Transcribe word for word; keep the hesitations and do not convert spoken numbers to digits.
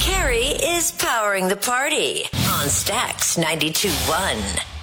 Carrie is powering the party on Stax ninety-two point one.